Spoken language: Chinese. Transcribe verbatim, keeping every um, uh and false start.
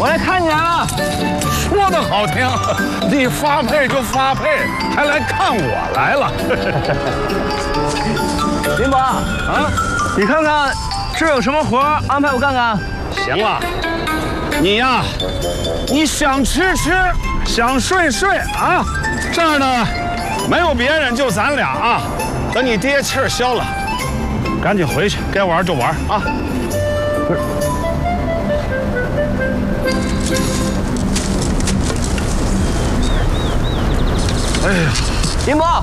来看你来了。 说的好听，你发配就发配，还来看我来了。 林伯啊，你看看这有什么活安排我干干？ 行了，你呀，你想吃吃，想睡睡啊。这儿呢，没有别人，就咱俩啊。等你爹气儿消了，赶紧回去，该玩就玩啊。不是。哎呀， 林伯。